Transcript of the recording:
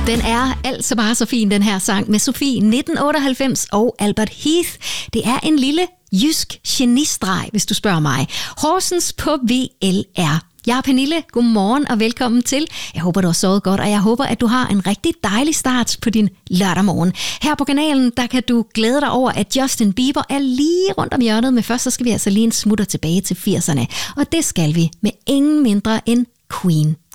Den er altså bare så fin, den her sang med Sofie 1998 og Albert Heath. Det er en lille jysk genistreg, hvis du spørger mig. Horsens på VLR. Jeg er Pernille. Godmorgen og velkommen til. Jeg håber, du har sovet godt, og jeg håber, at du har en rigtig dejlig start på din lørdag morgen. Her på kanalen, der kan du glæde dig over, at Justin Bieber er lige rundt om hjørnet, men først så skal vi altså lige en smutter tilbage til 80'erne. Og det skal vi med ingen mindre end Queen.